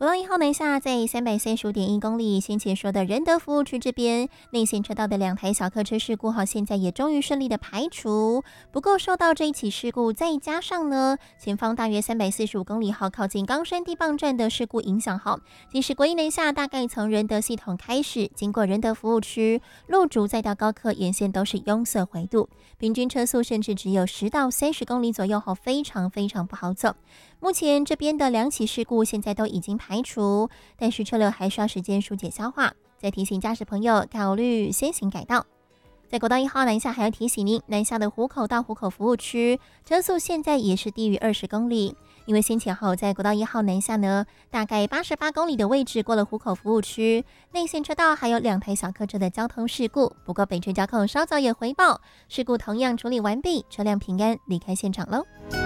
国道1号南下在335.1公里，先前说的仁德服务区这边内线车道的2台小客车事故，现在也终于顺利的排除。不过受到这一起事故，再加上呢前方大约345公里靠近冈山地磅站的事故影响即使国一南下大概从仁德系统开始，经过仁德服务区、路竹再到高客沿线都是拥塞回堵，平均车速甚至只有10到30公里左右非常不好走。目前这边的2起事故现在都已经排除，但是车流还需要时间疏解消化。再提醒驾驶朋友考虑先行改道。在国道1号南下还要提醒您，南下的湖口到湖口服务区车速现在也是低于20公里，因为先前在国道1号南下呢，大概88公里的位置过了湖口服务区，内线车道还有2台小客车的交通事故。不过北车交控稍早也回报，事故同样处理完毕，车辆平安离开现场喽。